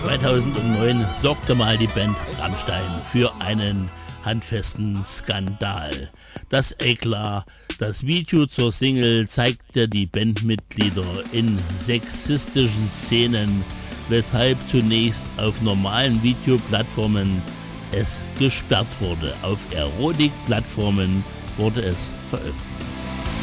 2009 sorgte mal die Band Rammstein für einen handfesten Skandal. Das Eklat, das Video zur Single zeigte die Bandmitglieder in sexistischen Szenen, weshalb zunächst auf normalen Videoplattformen es gesperrt wurde. Auf Erotikplattformen wurde es veröffentlicht.